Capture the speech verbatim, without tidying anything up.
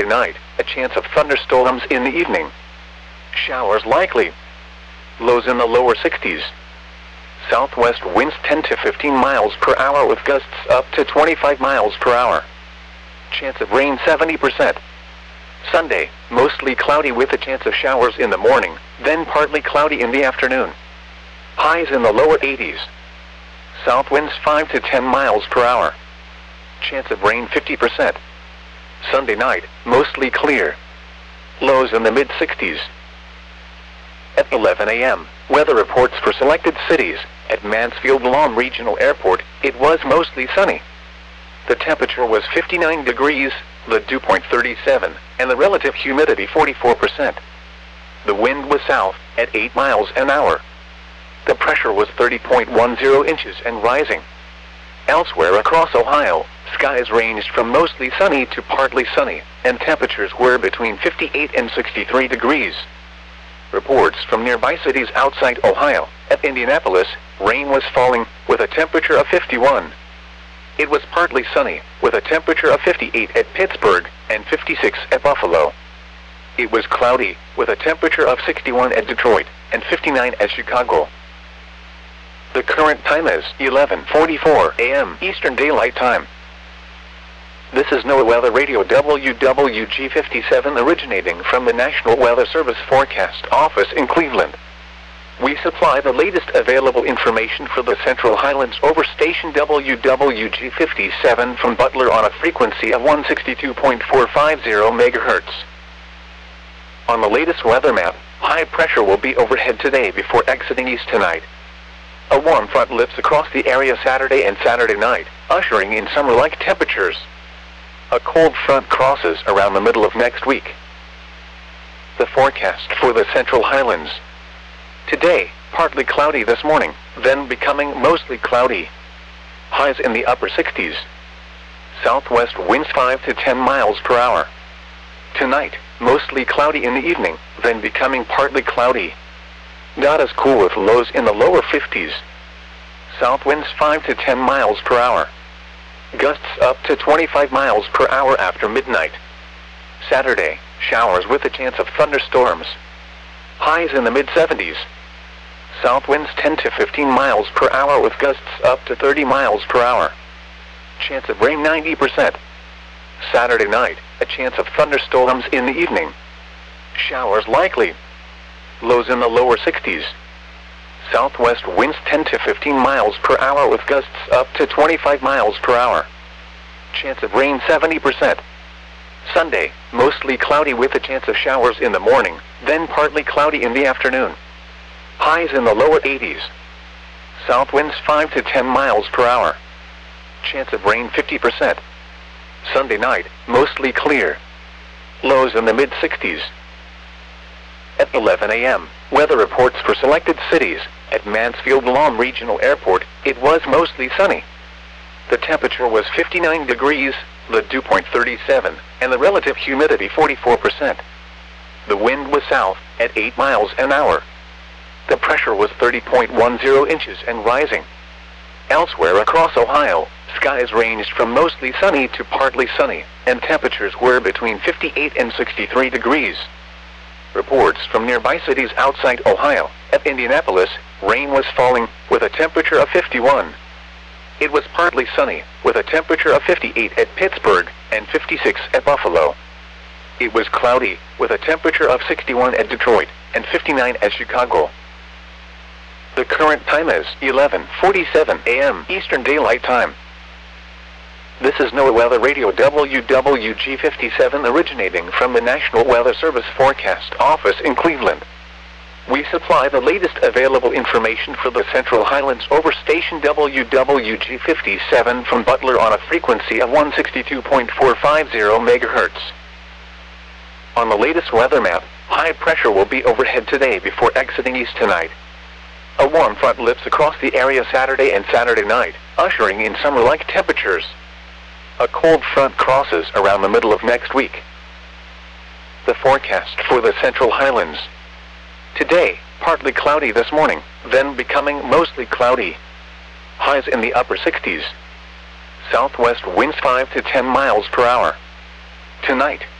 night, a chance of thunderstorms in the evening. Showers likely. Lows in the lower sixties. Southwest winds ten to fifteen miles per hour with gusts up to twenty-five miles per hour. Chance of rain seventy percent. Sunday, mostly cloudy with a chance of showers in the morning, then partly cloudy in the afternoon. Highs in the lower eighties. South winds five to ten miles per hour. Chance of rain fifty percent. Sunday night, mostly clear. Lows in the mid sixties. At eleven a m, weather reports for selected cities. At Mansfield Lawn Regional Airport, it was mostly sunny. The temperature was fifty-nine degrees, the dew point thirty-seven, and the relative humidity forty-four percent. The wind was south, at eight miles an hour. The pressure was thirty point one zero inches and rising. Elsewhere across Ohio, skies ranged from mostly sunny to partly sunny, and temperatures were between fifty-eight and sixty-three degrees. Reports from nearby cities outside Ohio. At Indianapolis, rain was falling, with a temperature of fifty-one. It was partly sunny, with a temperature of fifty-eight at Pittsburgh, and fifty-six at Buffalo. It was cloudy, with a temperature of sixty-one at Detroit, and fifty-nine at Chicago. The current time is eleven forty-four a m Eastern Daylight Time. This is NOAA Weather Radio W W G fifty-seven originating from the National Weather Service Forecast Office in Cleveland. We supply the latest available information for the Central Highlands over station W W G fifty-seven from Butler on a frequency of one sixty-two point four five zero megahertz. On the latest weather map, high pressure will be overhead today before exiting east tonight. A warm front lifts across the area Saturday and Saturday night, ushering in summer-like temperatures. A cold front crosses around the middle of next week. The forecast for the Central Highlands. Today, partly cloudy this morning, then becoming mostly cloudy. Highs in the upper sixties. Southwest winds five to ten miles per hour. Tonight, mostly cloudy in the evening, then becoming partly cloudy. Not as cool with lows in the lower fifties. South winds five to ten miles per hour. Gusts up to twenty-five miles per hour after midnight. Saturday, showers with a chance of thunderstorms. Highs in the mid seventies. South winds ten to fifteen miles per hour with gusts up to thirty miles per hour. Chance of rain ninety percent. Saturday night, a chance of thunderstorms in the evening. Showers likely. Lows in the lower sixties. Southwest winds ten to fifteen miles per hour with gusts up to twenty-five miles per hour. Chance of rain seventy percent. Sunday, mostly cloudy with a chance of showers in the morning, then partly cloudy in the afternoon. Highs in the lower eighties. South winds five to ten miles per hour. Chance of rain fifty percent. Sunday night, mostly clear. Lows in the mid sixties. At eleven a m, weather reports for selected cities. At Mansfield Lawn Regional Airport, it was mostly sunny. The temperature was fifty-nine degrees, the dew point thirty-seven, and the relative humidity forty-four percent. The wind was south, at eight miles an hour. The pressure was thirty point one zero inches and rising. Elsewhere across Ohio, skies ranged from mostly sunny to partly sunny, and temperatures were between fifty-eight and sixty-three degrees. Reports from nearby cities outside Ohio. At Indianapolis, rain was falling, with a temperature of fifty-one. It was partly sunny, with a temperature of fifty-eight at Pittsburgh, and fifty-six at Buffalo. It was cloudy, with a temperature of sixty-one at Detroit, and fifty-nine at Chicago. The current time is eleven forty-seven a m Eastern Daylight Time. This is NOAA Weather Radio W W G fifty-seven originating from the National Weather Service Forecast Office in Cleveland. We supply the latest available information for the Central Highlands over station W W G fifty-seven from Butler on a frequency of one sixty-two point four five zero megahertz. On the latest weather map, high pressure will be overhead today before exiting east tonight. A warm front lifts across the area Saturday and Saturday night, ushering in summer-like temperatures. A cold front crosses around the middle of next week. The forecast for the Central Highlands. Today, partly cloudy this morning, then becoming mostly cloudy. Highs in the upper sixties. Southwest winds five to ten miles per hour. Tonight,